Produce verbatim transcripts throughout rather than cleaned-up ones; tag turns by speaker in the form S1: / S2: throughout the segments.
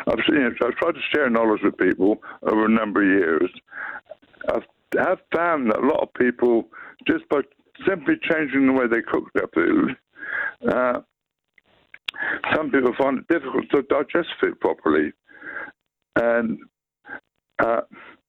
S1: I've seen it. I've tried to share knowledge with people over a number of years. I've have found that a lot of people, just by simply changing the way they cook their food, uh, some people find it difficult to digest food properly. And uh,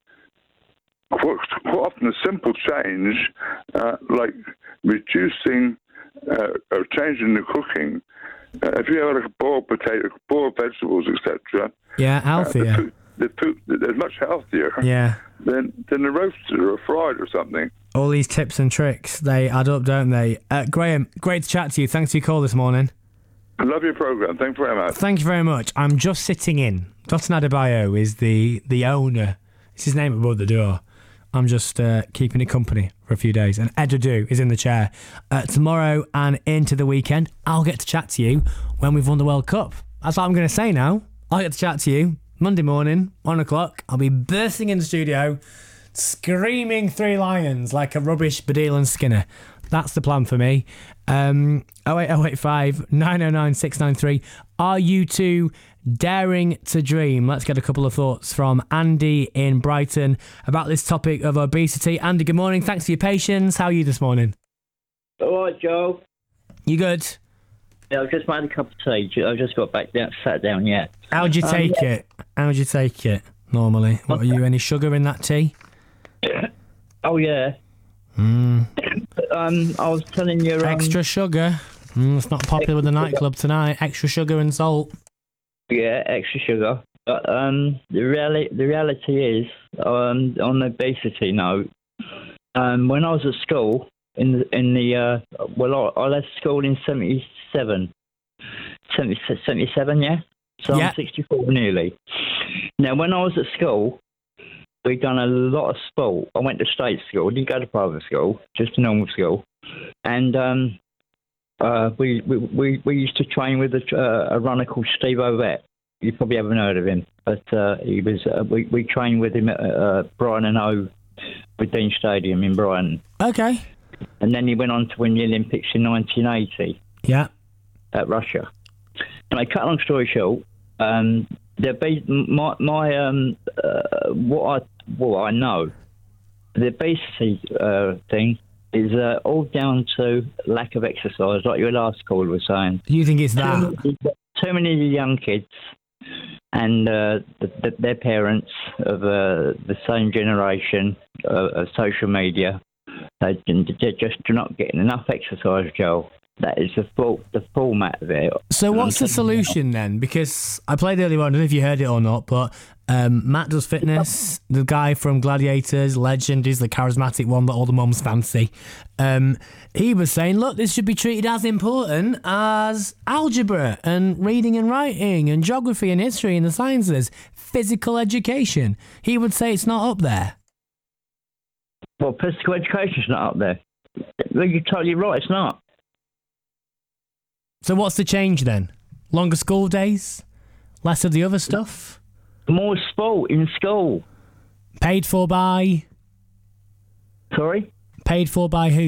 S1: quite, quite often a simple change, uh, like reducing uh, or changing the cooking, uh, if you have like a boiled potato, boiled vegetables, et cetera.
S2: Yeah, healthier.
S1: Uh, the food, the food, they're much healthier.
S2: Yeah.
S1: Than, than a roasted or a fried or something.
S2: All these tips and tricks, they add up, don't they? Uh, Graham, great to chat to you. Thanks for your call this morning.
S1: I love your programme. Thank you very much.
S2: Thank you very much. I'm just sitting in. Dotun Adebayo is the, the owner. It's his name above the door. I'm just uh, keeping it company for a few days. And Ed Adu is in the chair. Uh, tomorrow and into the weekend, I'll get to chat to you when we've won the World Cup. That's what I'm going to say now. I'll get to chat to you Monday morning, one o'clock. I'll be bursting in the studio, screaming Three Lions like a rubbish Baddiel and Skinner. That's the plan for me. Um, oh eight oh eight five, nine oh nine, six nine three. Are you two daring to dream? Let's get a couple of thoughts from Andy in Brighton about this topic of obesity. Andy, good morning. Thanks for your patience. How are you this morning?
S3: All right, Joe.
S2: You good?
S3: Yeah, I've just made a cup of tea. I've just got back down, sat down yet.
S2: How'd you take
S3: um,
S2: it? How'd you take it normally? What, are you any sugar in that tea?
S3: Oh, yeah.
S2: Mm.
S3: Um, I was telling you... Um,
S2: Extra sugar. Mm, it's not popular with the nightclub tonight. Extra sugar and salt.
S3: Yeah, extra sugar. But um, the, reali- the reality is, um, on the obesity note, um, when I was at school, in the, in the uh, well, I, I left school in seventy-seven. seventy, seventy-seven, yeah? So
S2: yeah.
S3: I'm sixty-four nearly. Now, when I was at school, we'd done a lot of sport. I went to state school, didn't go to private school, just a normal school. And um, uh, we, we, we, we used to train with a, uh, a runner called Steve Ovett. You probably haven't heard of him, but uh, he was. Uh, we, we trained with him at uh, Brighton and Hove with Dean Stadium in Brighton.
S2: Okay.
S3: And then he went on to win the Olympics in nineteen eighty.
S2: Yeah. At
S3: Russia. And I cut a long story short, um, there be my my um uh, what I what I know, the obesity uh, thing is uh, all down to lack of exercise, like your last caller was saying.
S2: You think it's that?
S3: Too many, too many young kids and uh, the, the, their parents of uh, the same generation uh, of social media. They, they just do not getting enough exercise, Joel. That is the full, the format of it.
S2: So what's the solution then? Because I played earlier on, I don't know if you heard it or not, but um, Matt Does Fitness, the guy from Gladiators, legend, is the charismatic one that all the mums fancy. Um, he was saying, look, this should be treated as important as algebra and reading and writing and geography and history and the sciences, physical education. He would say it's not up there.
S3: Well, physical education's not up there. Well, you're totally right, it's not.
S2: So what's the change then? Longer school days? Less of the other stuff?
S3: More sport in school.
S2: Paid for by?
S3: Sorry?
S2: Paid for by who?